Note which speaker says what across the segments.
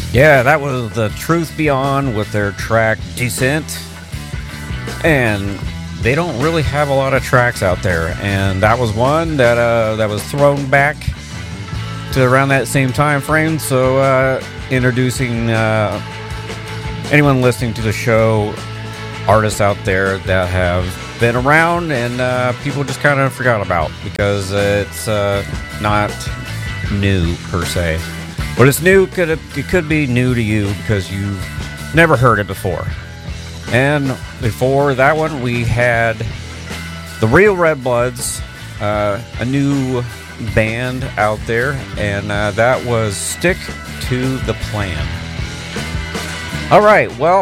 Speaker 1: Yeah, that was the Truth Beyond with their track Descent. And they don't really have a lot of tracks out there. And that was one that was thrown back to around that same time frame. So introducing anyone listening to the show, artists out there that have been around and people just kind of forgot about because it's not new per se. But it's new. It could be new to you because you've never heard it before. And before that one, we had the Real Red Bloods, a new band out there, and that was Stick to the Plan. All right, well,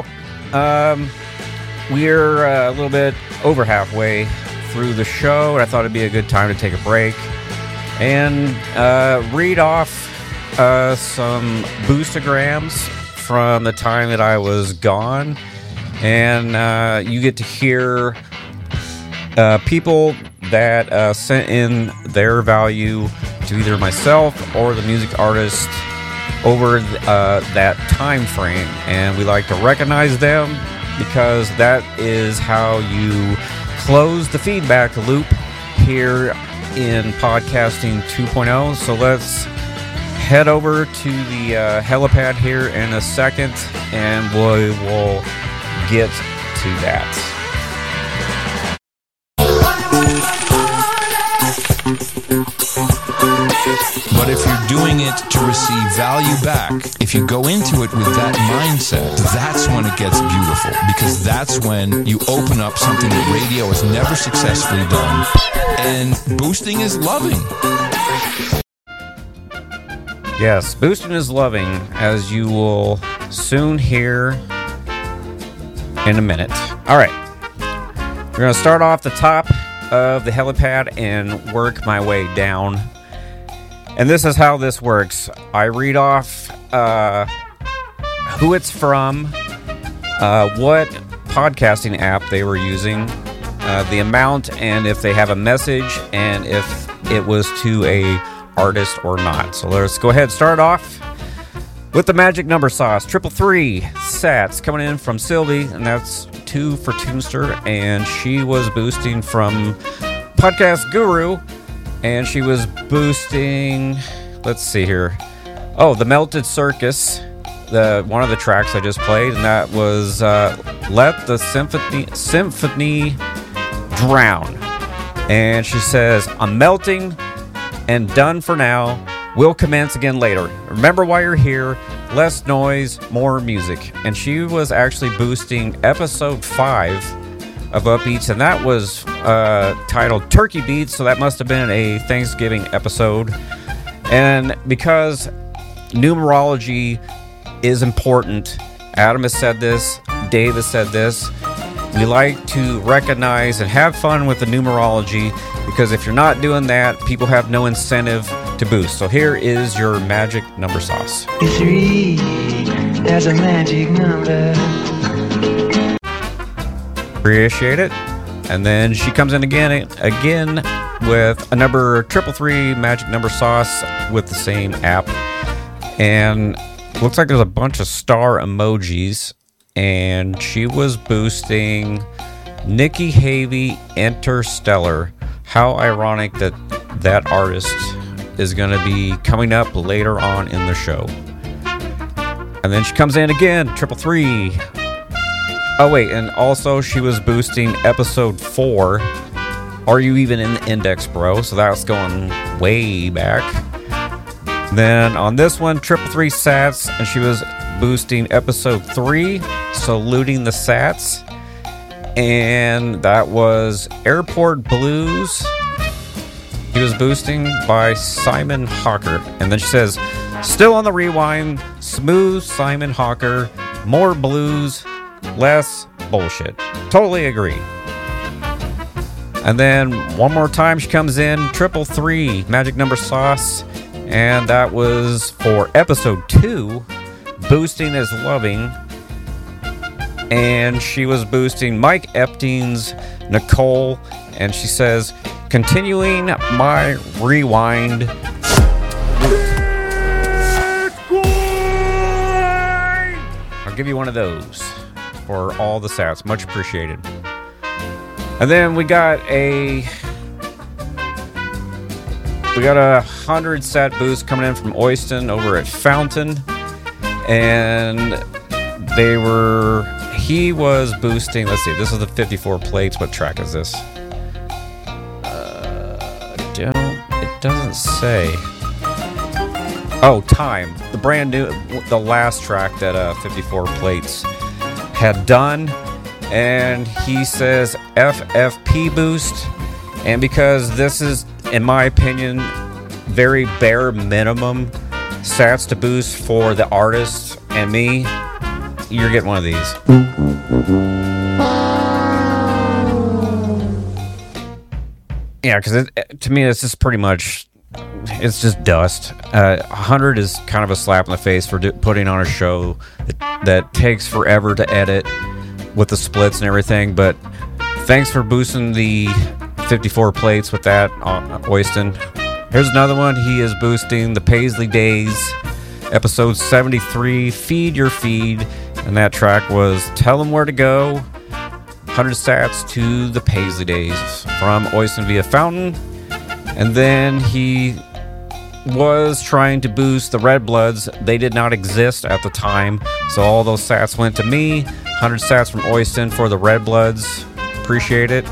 Speaker 1: we're a little bit over halfway through the show, and I thought it'd be a good time to take a break and read off some boostograms from the time that I was gone. And you get to hear people that sent in their value to either myself or the music artist over that time frame. And we like to recognize them because that is how you close the feedback loop here in Podcasting 2.0. So let's head over to the helipad here in a second, and we will get to that.
Speaker 2: But if you're doing it to receive value back, if you go into it with that mindset, that's when it gets beautiful, because that's when you open up something that radio has never successfully done, and boosting is loving.
Speaker 1: Yes, boosting is loving, as you will soon hear in a minute. All right, we're going to start off the top of the helipad and work my way down. And this is how this works. I read off who it's from, what podcasting app they were using, the amount, and if they have a message, and if it was to a artist or not. So let's go ahead and start off with the magic number sauce. 333 sats coming in from Sylvie, and that's 2 for Tunester, and she was boosting from Podcast Guru, and she was boosting, let's see here, the Melted Circus, one of the tracks I just played, and that was Let the Symphony Drown. And she says, I'm melting and done for now. We'll commence again later. Remember why you're here. Less noise, more music. And she was actually boosting episode 5 of Upbeats, and that was titled Turkey Beats, so that must have been a Thanksgiving episode. And because numerology is important, Adam has said this, Dave has said this, we like to recognize and have fun with the numerology, because if you're not doing that, people have no incentive to boost. So here is your magic number sauce.
Speaker 3: 3, that's a magic number.
Speaker 1: Appreciate it. And then she comes in again with a number 333 magic number sauce with the same app. And looks like there's a bunch of star emojis. And she was boosting Nikki Havey Interstellar. How ironic that that artist is going to be coming up later on in the show. And then she comes in again, 333. Oh wait, and also she was boosting episode 4. Are you even in the index, bro? So that's going way back. Then on this one, 333 sats, and she was boosting episode 3, saluting the sats. And that was Airport Blues. He was boosting by Simon Hawker. And then she says, still on the rewind, smooth Simon Hawker, more blues, less bullshit. Totally agree. And then one more time she comes in, 333 magic number sauce. And that was for episode 2, boosting is loving. And she was boosting Mike Epstein's Nicole, and she says, continuing my rewind. give you one of those for all the sats. Much appreciated. And then we got a 100 sat boost coming in from Oyston over at Fountain, and he was boosting. Let's see, this is the 54 plates. What track is this? It doesn't say. Oh, Time, the brand new, the last track that 54 plates had done, and he says FFP boost, and because this is, in my opinion, very bare minimum sats to boost for the artist and me, you're getting one of these. Yeah, because to me, it's just pretty much, it's just dust. 100 is kind of a slap in the face for putting on a show that takes forever to edit with the splits and everything, but thanks for boosting the 54 plates with that, Oyston. Here's another one. He is boosting the Paisley Days, episode 73, Feed Your Feed, and that track was Tell 'Em Where to Go. 100 sats to the Paisley Days from Oyston via Fountain. And then he was trying to boost the Red Bloods. They did not exist at the time, so all those sats went to me. 100 sats from Oyston for the Red Bloods. Appreciate it.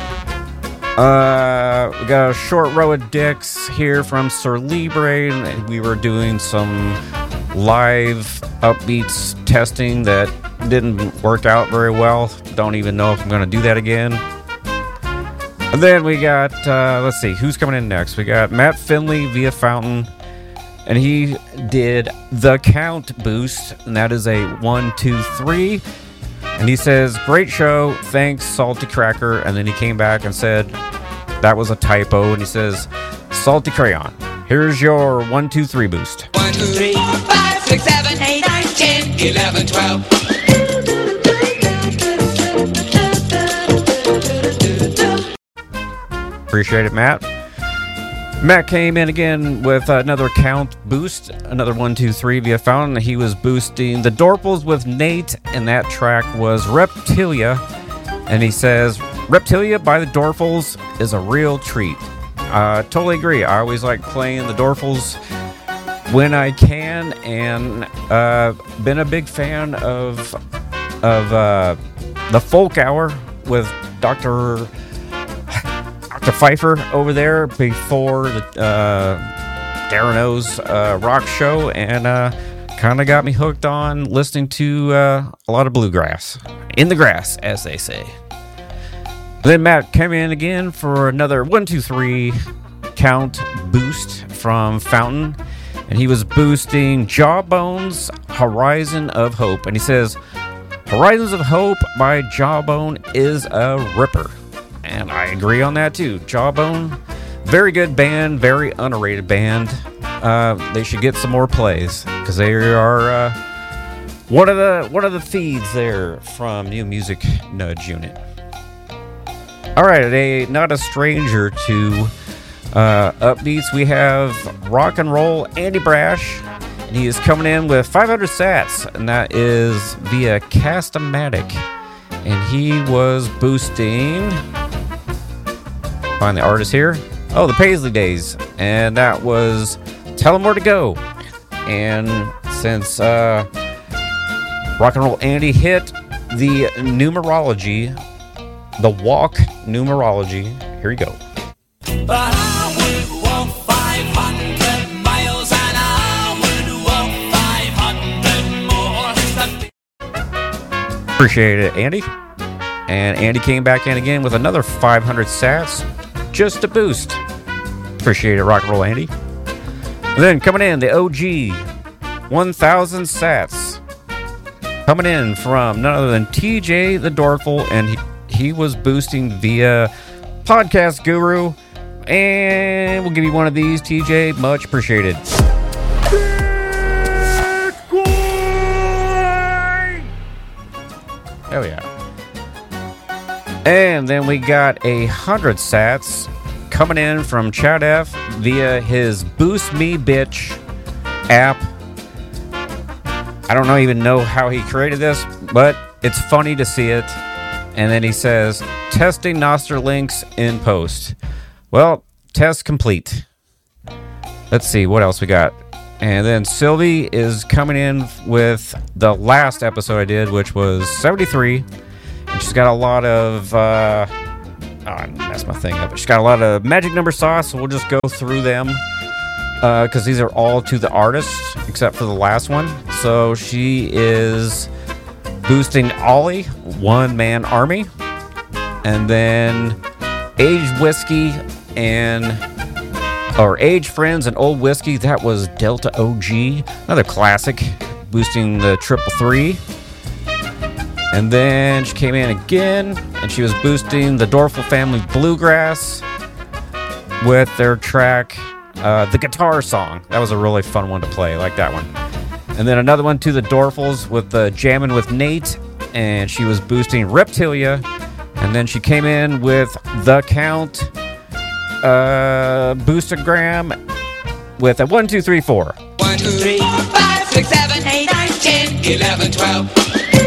Speaker 1: We got a short row of dicks here from Sir Libre. We were doing some live upbeats testing that didn't work out very well. Don't even know if I'm going to do that again. And then we got, let's see, who's coming in next? We got Matt Finley via Fountain, and he did the Count boost, and that is a 1, 2, 3. And he says, great show, thanks, Salty Cracker. And then he came back and said that was a typo, and he says, Salty Crayon, here's your 1, 2, 3 boost.
Speaker 4: 1, 2, 3, 4, 5, 6, 7, 8, 9, 10, 11, 12.
Speaker 1: Appreciate it, Matt. Matt came in again with another Count boost, another 1, 2, 3 via Fountain. He was boosting the Dorples with Nate, and that track was Reptilia. And he says, Reptilia by the Dorfles is a real treat. Totally agree. I always like playing the Dorfles when I can, and been a big fan of the Folk Hour with Dr. Pfeiffer over there before the Darren O's rock show, and kind of got me hooked on listening to a lot of bluegrass. In the grass, as they say. Then Matt came in again for another 1, 2, 3 Count boost from Fountain, and he was boosting Jawbone's Horizon of Hope, and he says, Horizons of Hope by Jawbone is a ripper. And I agree on that too. Jawbone, very good band, very underrated band. They should get some more plays because they are one of the feeds there from New Music Nudge Unit. All right, not a stranger to upbeats. We have rock and roll Andy Brash, and he is coming in with 500 sats, and that is via Cast-O-Matic, and he was boosting. Find the artist here. Oh, the Paisley Days. And that was Tell 'Em Where to Go. And since Rock and Roll Andy hit the numerology, the walk numerology, here you go.
Speaker 4: But I would walk 500 miles and I would walk 500 more.
Speaker 1: Appreciate it, Andy. And Andy came back in again with another 500 sats just to boost. Appreciate it, Rock and Roll Andy. And then coming in, the OG 1,000 sats. Coming in from none other than TJ the Dorful, and he was boosting via Podcast Guru. And we'll give you one of these, TJ. Much appreciated. Hell yeah. And then we got 100 sats coming in from Chad F via his Boost Me Bitch app. I don't even know how he created this, but it's funny to see it. And then he says, testing Nostr links in post. Well, test complete. Let's see what else we got. And then Sylvie is coming in with the last episode I did, which was 73. And she's got a lot of... I messed my thing up. She's got a lot of magic number sauce, so we'll just go through them. Because these are all to the artist, except for the last one. So she is boosting Ollie, One Man Army. And then Age Whiskey or Age Friends and Old Whiskey. That was Delta OG. Another classic, boosting the 333. And then she came in again, and she was boosting the Dorful Family Bluegrass with their track, The Guitar Song. That was a really fun one to play. I like that one. And then another one to the Dorfels with the Jammin' with Nate, and she was boosting Reptilia. And then she came in with The Count Boostagram with a 1, 2, 3, 4.
Speaker 4: 1, 2, 3, 4, 5, 6, 7, 8, 9, 10, 11, 12.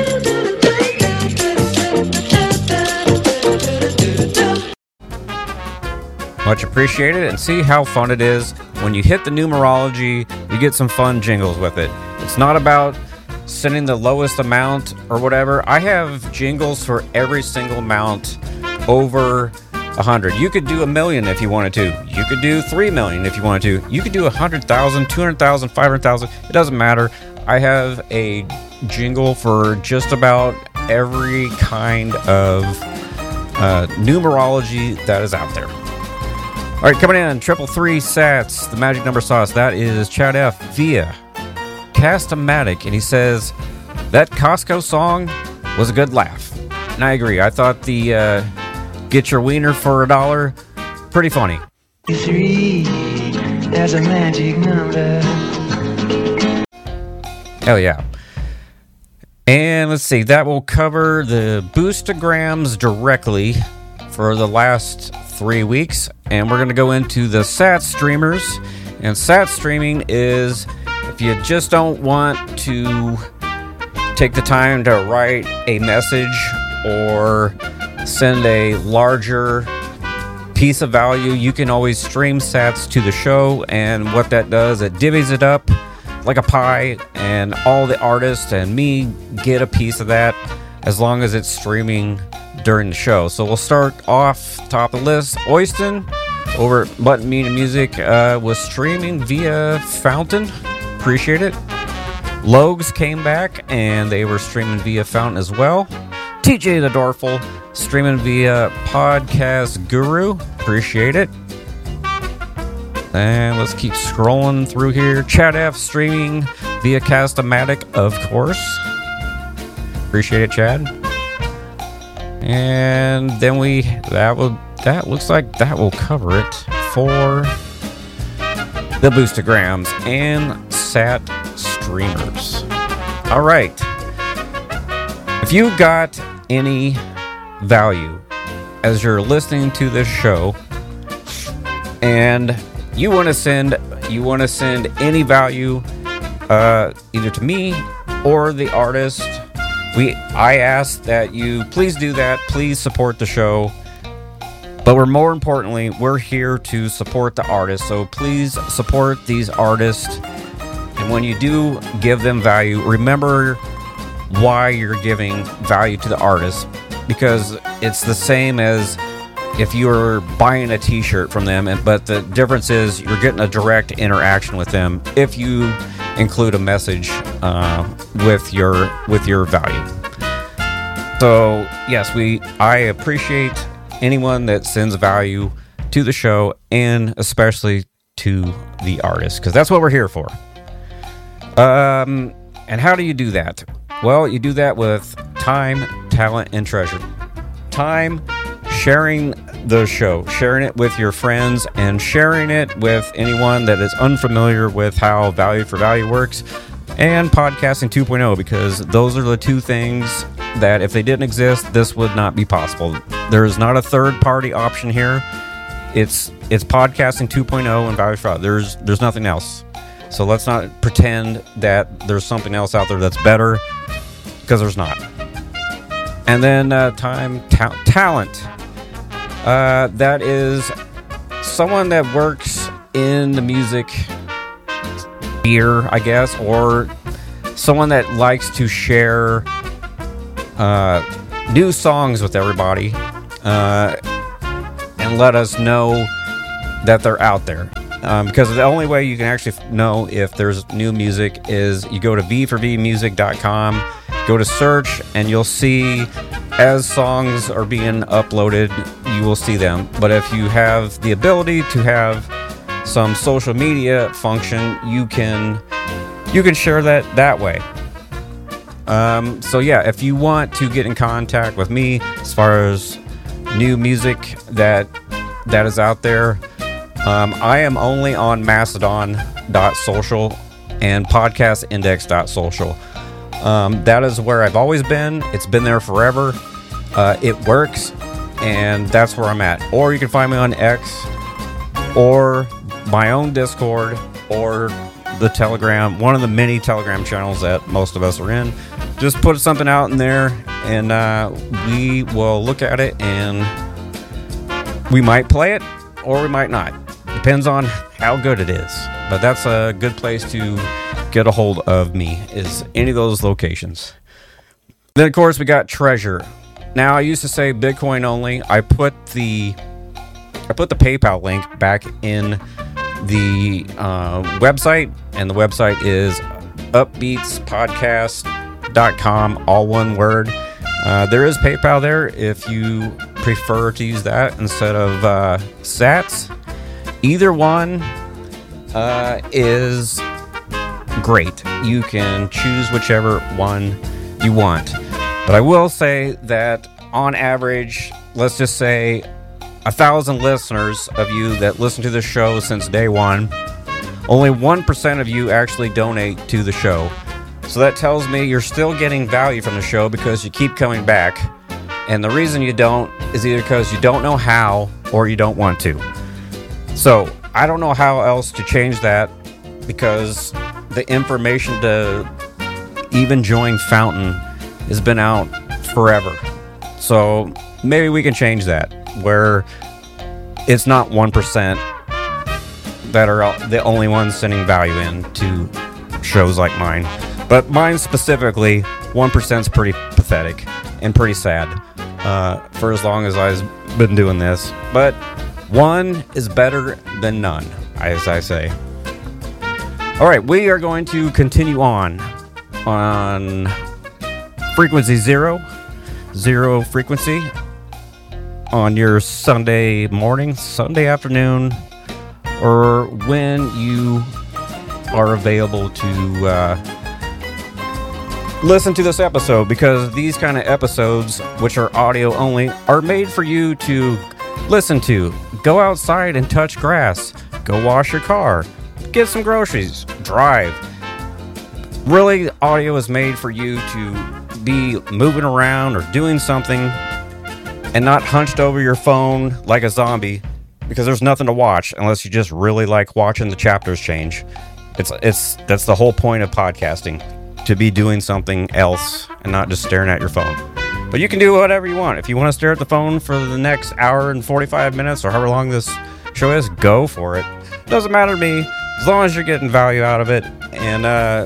Speaker 1: Much appreciated, and see how fun it is. When you hit the numerology, you get some fun jingles with it. It's not about sending the lowest amount or whatever. I have jingles for every single amount over 100. You could do 1 million if you wanted to. You could do 3 million if you wanted to. You could do 100,000, 200,000, 500,000. It doesn't matter. I have a jingle for just about every kind of numerology that is out there. All right, coming in, 333 sats, the magic number sauce. That is Chad F. via Cast-O-Matic, and he says that Costco song was a good laugh. And I agree. I thought the Get Your Wiener for $1 pretty funny.
Speaker 3: 3, there's a magic number.
Speaker 1: Hell yeah. And let's see, that will cover the Boostagrams directly for the last 3 weeks, and we're going to go into the sat streamers. And sat streaming is if you just don't want to take the time to write a message or send a larger piece of value, you can always stream sats to the show, and what that does, it divvies it up like a pie, and all the artists and me get a piece of that as long as it's streaming during the show. So we'll start off top of the list. Oyston over at Button Media Music was streaming via Fountain. Appreciate it. Logs came back and they were streaming via Fountain as well. TJ the Dorful streaming via Podcast Guru. Appreciate it. And let's keep scrolling through here. Chad F streaming via Cast-O-Matic, of course. Appreciate it, Chad. And then that looks like that will cover it for the Boostagrams and sat streamers. All right. If you got any value as you're listening to this show and you want to send any value either to me or the artist, I ask that you please do that. Please support the show. But more importantly, we're here to support the artists. So please support these artists. And when you do give them value, remember why you're giving value to the artist. Because it's the same as if you're buying a t-shirt from them, but the difference is you're getting a direct interaction with them if you include a message with your value. So yes, I appreciate anyone that sends value to the show, and especially to the artist, because that's what we're here for. And how do you do that? Well, you do that with time, talent, and treasure. Time, sharing the show, sharing it with your friends, and sharing it with anyone that is unfamiliar with how Value for Value works, and Podcasting 2.0, because those are the two things that if they didn't exist, this would not be possible. There is not a third-party option here. It's Podcasting 2.0 and Value for Value. There's nothing else. So let's not pretend that there's something else out there that's better, because there's not. And then talent. That is someone that works in the music sphere, I guess, or someone that likes to share new songs with everybody and let us know that they're out there. Because the only way you can actually know if there's new music is you go to v4vmusic.com, go to search, and you'll see as songs are being uploaded, you will see them. But if you have the ability to have some social media function, you can share that way. So yeah, if you want to get in contact with me as far as new music that is out there, I am only on mastodon.social and podcastindex.social. That is where I've always been. It's been there forever. It works, and that's where I'm at. Or you can find me on X, or my own Discord, or the Telegram, one of the many Telegram channels that most of us are in. Just put something out in there, and we will look at it, and we might play it, or we might not. Depends on how good it is. But that's a good place to get a hold of me, is any of those locations. Then, of course, we got Treasure. Now, I used to say Bitcoin only. I put the PayPal link back in the website, and the website is upbeatspodcast.com, all one word. There is PayPal there if you prefer to use that instead of Sats. Either one is great. You can choose whichever one you want. But I will say that on average, let's just say 1,000 listeners of you that listen to the show since day one, only 1% of you actually donate to the show. So that tells me you're still getting value from the show because you keep coming back. And the reason you don't is either because you don't know how or you don't want to. So I don't know how else to change that, because the information to even join Fountain has been out forever. So maybe we can change that, where it's not 1% that are the only ones sending value in to shows like mine. But mine specifically, 1% is pretty pathetic and pretty sad for as long as I've been doing this. But one is better than none, as I say. All right, we are going to continue on frequency zero frequency on your Sunday morning, Sunday afternoon, or when you are available to listen to this episode, because these kind of episodes, which are audio only, are made for you to listen to. Go outside and touch grass. Go wash your car. Get some groceries. Drive. Really, audio is made for you to be moving around or doing something and not hunched over your phone like a zombie, because there's nothing to watch unless you just really like watching the chapters change. That's the whole point of podcasting, to be doing something else and not just staring at your phone. But you can do whatever you want. If you want to stare at the phone for the next hour and 45 minutes or however long this show is, go for it. Doesn't matter to me, as long as you're getting value out of it and,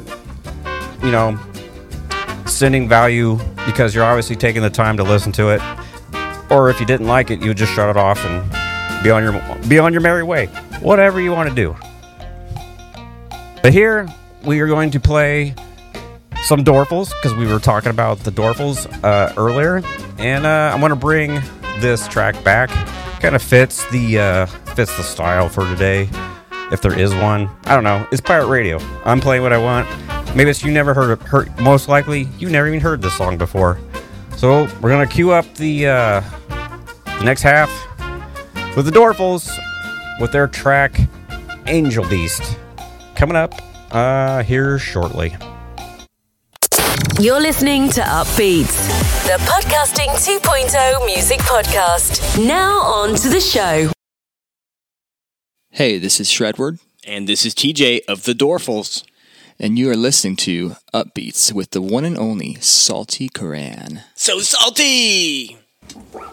Speaker 1: sending value because you're obviously taking the time to listen to it. Or if you didn't like it, you would just shut it off and be on your merry way. Whatever you want to do. But here, we are going to play some Dorfles, because we were talking about the Dorfles earlier, and I'm going to bring this track back. Kind of fits the style for today, if there is one. I don't know. It's pirate radio. I'm playing what I want. Maybe it's you never heard. Most likely, you never even heard this song before. So we're going to cue up the next half with the Dorfles with their track Angel Beast, coming up here shortly.
Speaker 5: You're listening to Upbeats, the Podcasting 2.0 music podcast. Now on to the show.
Speaker 6: Hey, this is Shredward, And this is TJ of the Dorfles.
Speaker 7: And you are listening to Upbeats with the one and only Salty Karan.
Speaker 6: So salty!